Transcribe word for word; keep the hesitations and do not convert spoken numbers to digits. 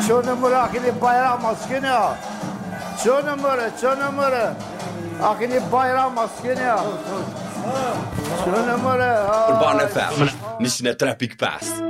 چون نمره آخری bayram maskeni ya. چون نمره چون نمره آخری bayram maskeni ya. چون نمره Urban F M, nishtën e tre pikë pesë.